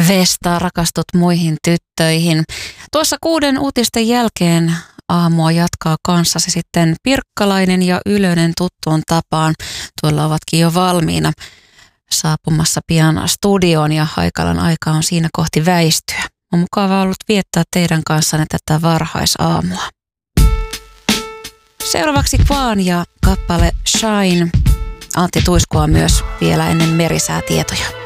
Vesta, rakastut muihin tyttöihin. Tuossa 6 uutisten jälkeen aamua jatkaa kanssasi sitten Pirkkalainen ja Ylönen tuttuun tapaan. Tuolla ovatkin jo valmiina saapumassa pian studioon ja Haikalan aika on siinä kohti väistyä. On mukava ollut viettää teidän kanssanne tätä varhaisaamua. Seuraavaksi Kvaan ja kappale Shine. Antti Tuiskua myös vielä ennen merisäätietoja.